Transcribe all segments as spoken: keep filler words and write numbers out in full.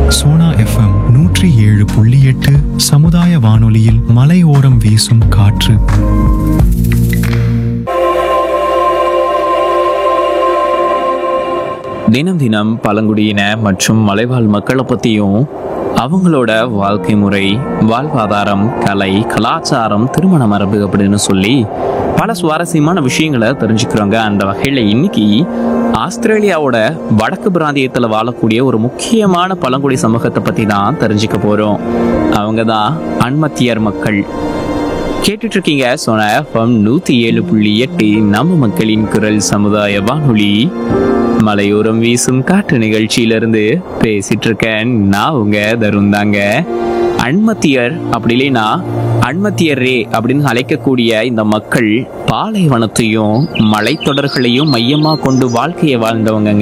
Sona FM நூற்றி ஏழு புள்ளி எட்டு சமுதாய வானொலியில் மலையோரம் வீசும் காற்று. தினம் தினம் பழங்குடியின மற்றும் மலைவாழ் மக்களை பற்றியும் அவங்களோட வாழ்க்கை முறை, வாழ்வாதாரம், கலை, கலாச்சாரம், திருமண மரபு அப்படின்னு சொல்லி பல சுவாரஸ்யமான விஷயங்களை தெரிஞ்சுக்கிறோங்க. அந்த வகையில் இன்னைக்கு ஆஸ்திரேலியாவோட வடக்கு பிராந்தியத்தில் வாழக்கூடிய ஒரு முக்கியமான பழங்குடி சமூகத்தை பற்றி தான் தெரிஞ்சுக்க போகிறோம். அவங்க தான் அன்மத்தியர் மக்கள். கேட்டுட்டு இருக்கீங்க சோனா எஃப்எம் நூற்றி ஏழு புள்ளி எட்டு நம்ம மக்களின் குரல் சமுதாய வானொலி. மலையோரம் வீசும் காற்று நிகழ்ச்சியிலிருந்து பேசிட்டு இருக்கேன் நான் உங்க தருண் தாங்க. அன்மத்தியர் அப்படி இல்லைன்னா அன்மத்தியரே அப்படின்னு அழைக்கக்கூடிய இந்த மக்கள் பாலைவனத்தையும் மலைத்தொடர்களையும் மையமா கொண்டு வாழ்க்கையை வாழ்ந்தவங்க.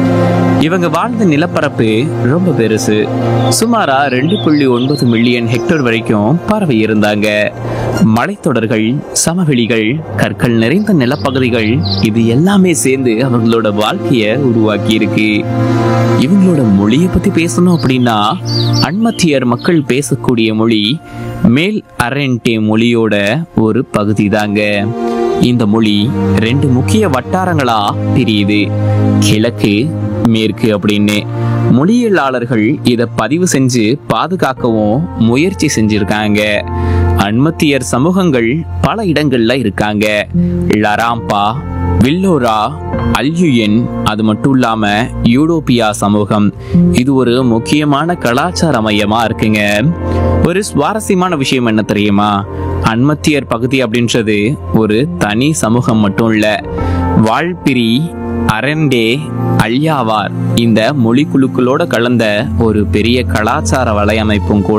இவங்க வாழ்ந்த நிலப்பரப்பு ரொம்ப பெருசு. சுமாரா ரெண்டு புள்ளி ஒன்பது மில்லியன் ஹெக்டேர் வரைக்கும் பரவி இருந்தாங்க. மலைத்தொடர்கள், சமவெளிகள், கற்கள் நிறைந்த நிலப்பகுதிகள், இது எல்லாமே சேர்ந்து அவங்களோட வாழ்க்கைய உருவாக்கி இருக்கு. இவங்களோட மொழியை பத்தி பேசணும் அப்படின்னா அன்மத்தியர் மக்கள் பேசக்கூடிய மொழி மேல் அரண்டே மொழியோட ஒரு பகுதி தாங்க. இந்த மொழி ரெண்டு முக்கிய வட்டாரங்களா பிரியுது, கிழக்கு மேற்கு அப்படின்னு. மொழியியலாளர்கள் இதை பதிவு செஞ்சு பாதுகாக்கவும் முயற்சி செஞ்சிருக்காங்க. அன்மத்தியர் சமூகங்கள் பல இடங்கள்ல இருக்காங்க. லராம்பா, வில்லோரா, அல்யுயன், அது மட்டும் இல்லாம யூரோப்பியா சமூகம், இது ஒரு முக்கியமான கலாச்சார மையமா இருக்குங்க. ஒரு சுவாரஸ்யமான விஷயம் என்ன தெரியுமா? அன்மத்தியர் பகுதி அப்படின்றது ஒரு தனி சமூகம் மட்டும் இல்ல. வால்பிரி, அரண்டே, அல்யாவார் இந்த மொழி குழுக்களோட கலந்த ஒரு பெரிய கலாச்சார வலையமைப்பும் கூட.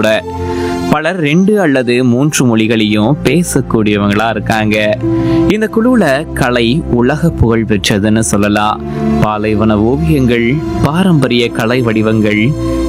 பலர் ரெண்டு அல்லது மூன்று மொழிகளையும் பேசக்கூடியவங்களா இருக்காங்க. இந்த குழுல கலை உலக புகழ் பெற்றதுன்னு சொல்லலாம். பாலைவன ஓவியங்கள், பாரம்பரிய கலை வடிவங்கள்,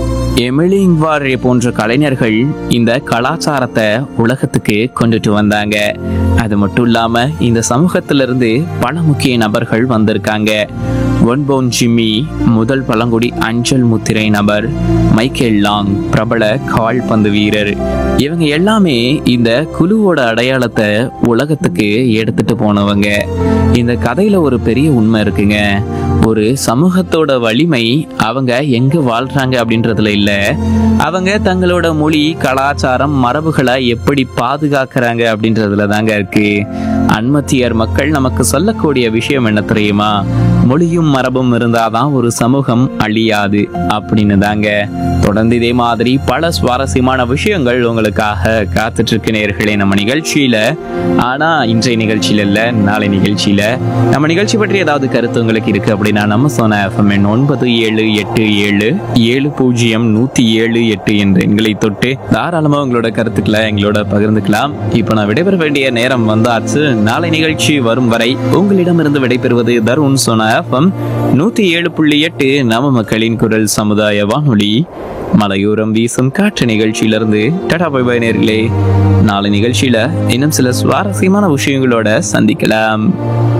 எமிலிங்வாரே போன்ற கலைஞர்கள் இந்த கலாச்சாரத்தை உலகத்துக்கு கொண்டுட்டு வந்தாங்க. அது மட்டும் இல்லாம இந்த சமூகத்திலிருந்து பல முக்கிய நபர்கள் வந்திருக்காங்க. ஒன்போன் ஜிம்மி முதல் பழங்குடி அஞ்சல் முத்திரை நபர், மைக்கேல் லாங் பிரபல கால்பந்து வீரர், இவங்க எல்லாமே இந்த குழுவோட அடையாளத்தை உலகத்துக்கு எடுத்துட்டு போனவங்க. இந்த கதையில ஒரு பெரிய உண்மை இருக்குங்க. ஒரு சமூகத்தோட வலிமை அவங்க எங்க வாழ்றாங்க அப்படின்றதுல இல்ல, அவங்க தங்களோட மொழி, கலாச்சாரம், மரபுகளை எப்படி பாதுகாக்கிறாங்க அப்படின்றதுல தாங்க இருக்கு. அன்மத்தியர் மக்கள் நமக்கு சொல்லக்கூடிய விஷயம் என்ன தெரியுமா? மொழியும் மரபும் இருந்தாதான் ஒரு சமூகம் அழியாது அப்படின்னு தாங்க. தொடர்ந்து இதே மாதிரி பல சுவாரஸ்யமான விஷயங்கள் உங்களுக்காக காத்துட்டு இருக்கு நேயர்களே நம்ம நிகழ்ச்சியில. ஆனா இன்றைய நிகழ்ச்சியில இல்ல, நாளை நிகழ்ச்சியில. நம்ம நிகழ்ச்சி பற்றி ஏதாவது கருத்து உங்களுக்கு இருக்கு அப்படின்னா நம்ம சோனா எஃப்எம் ஒன்பது ஏழு எட்டு ஏழு ஏழு பூஜ்ஜியம் நூத்தி ஏழு எட்டு என்ற எண்களை தொட்டு தாராளமா உங்களோட கருத்துக்களை எங்களோட பகிர்ந்துக்கலாம். இப்போ நான் விடைபெற வேண்டிய நேரம் வந்தாச்சு. நாளை நிகழ்ச்சி வரும் வரை உங்களிடமிருந்து விடைபெறுவது தருண். சோனா எஃப்எம் நூத்தி ஏழு புள்ளி எட்டு நம்ம மக்களின் குரல் சமுதாய வானொலி. மலையோரம் வீசும் காற்று நிகழ்ச்சியிலிருந்து டாடா பை பை நேயர்களே. நாளை நிகழ்ச்சியில இன்னும் சில சுவாரஸ்யமான விஷயங்களோட சந்திக்கலாம்.